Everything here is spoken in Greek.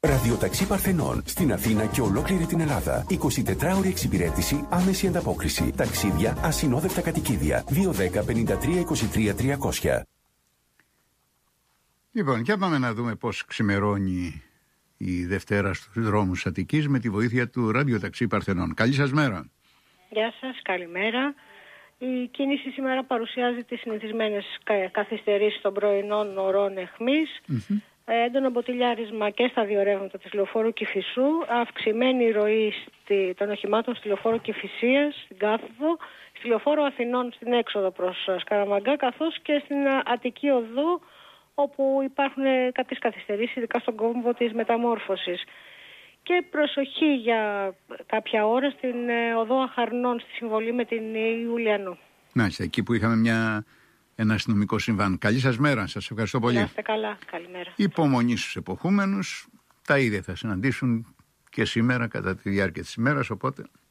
Ραδιοταξί Παρθενών στην Αθήνα και ολόκληρη την Ελλάδα. 24ωρη εξυπηρέτηση, άμεση ανταπόκριση. Ταξίδια, ασυνόδευτα κατοικίδια. 210-53-23-300. Λοιπόν, και πάμε να δούμε πώς ξημερώνει η Δευτέρα στους δρόμους Αττικής με τη βοήθεια του Ραδιοταξί Παρθενών. Καλή σας μέρα. Γεια σας, καλημέρα. Η κίνηση σήμερα παρουσιάζει τις συνηθισμένες καθυστερήσεις των πρωινών ωρών εχμής. Έντονο μποτιλιάρισμα και στα δύο ρεύματα της λεωφόρου Κηφισού, αυξημένη ροή των οχημάτων στη λεωφόρο Κηφισίας, στην κάθοδο, στη λεωφόρο Αθηνών στην έξοδο προς Σκαραμαγκά, καθώς και στην Αττική Οδό, όπου υπάρχουν κάποιες καθυστερήσεις, ειδικά στον κόμβο της μεταμόρφωσης. Και προσοχή για κάποια ώρα στην οδό Αχαρνών, στη συμβολή με την Ιουλιανού. Μάλιστα, εκεί που είχαμε ένα αστυνομικό συμβάν. Καλή σας μέρα, σας ευχαριστώ πολύ. Να είστε καλά, καλημέρα. Υπομονή στους εποχούμενους, τα ίδια θα συναντήσουν και σήμερα κατά τη διάρκεια της ημέρας, οπότε